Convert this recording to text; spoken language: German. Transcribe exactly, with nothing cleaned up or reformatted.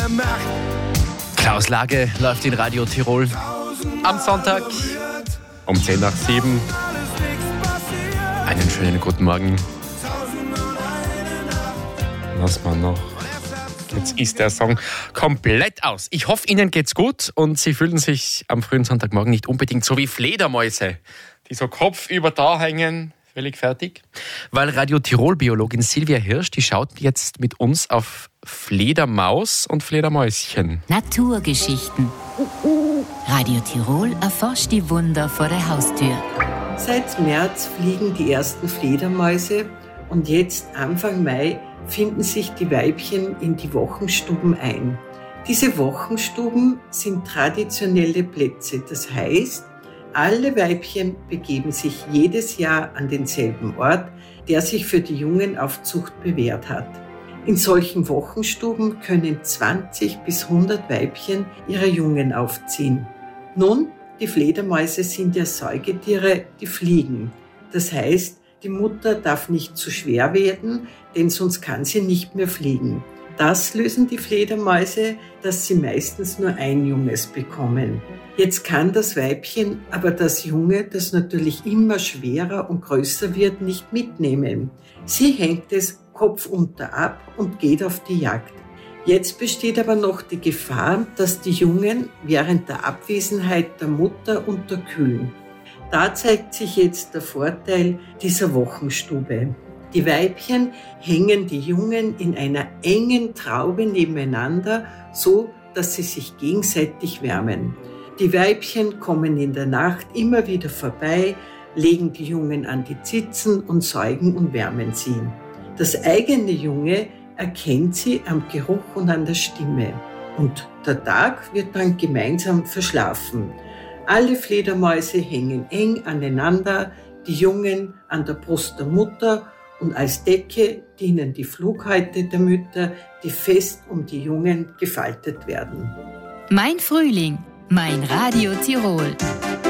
Nacht. Klaus Lage läuft in Radio Tirol am Sonntag um zehn nach sieben. Einen schönen guten Morgen. Was man noch? Jetzt ist der Song komplett aus. Ich hoffe, Ihnen geht's gut und Sie fühlen sich am frühen Sonntagmorgen nicht unbedingt so wie Fledermäuse, die so kopfüber da hängen. Völlig fertig. Weil Radio Tirol-Biologin Silvia Hirsch, die schaut jetzt mit uns auf Fledermaus und Fledermäuschen. Naturgeschichten. Radio Tirol erforscht die Wunder vor der Haustür. Seit März fliegen die ersten Fledermäuse und jetzt Anfang Mai finden sich die Weibchen in die Wochenstuben ein. Diese Wochenstuben sind traditionelle Plätze, das heißt, alle Weibchen begeben sich jedes Jahr an denselben Ort, der sich für die Jungenaufzucht bewährt hat. In solchen Wochenstuben können zwanzig bis hundert Weibchen ihre Jungen aufziehen. Nun, die Fledermäuse sind ja Säugetiere, die fliegen. Das heißt, die Mutter darf nicht zu schwer werden, denn sonst kann sie nicht mehr fliegen. Das lösen die Fledermäuse, dass sie meistens nur ein Junges bekommen. Jetzt kann das Weibchen aber das Junge, das natürlich immer schwerer und größer wird, nicht mitnehmen. Sie hängt es kopfunter ab und geht auf die Jagd. Jetzt besteht aber noch die Gefahr, dass die Jungen während der Abwesenheit der Mutter unterkühlen. Da zeigt sich jetzt der Vorteil dieser Wochenstube. Die Weibchen hängen die Jungen in einer engen Traube nebeneinander, so dass sie sich gegenseitig wärmen. Die Weibchen kommen in der Nacht immer wieder vorbei, legen die Jungen an die Zitzen und säugen und wärmen sie. Das eigene Junge erkennt sie am Geruch und an der Stimme. Und der Tag wird dann gemeinsam verschlafen. Alle Fledermäuse hängen eng aneinander, die Jungen an der Brust der Mutter, und als Decke dienen die Flughäute der Mütter, die fest um die Jungen gefaltet werden. Mein Frühling, mein Radio Tirol.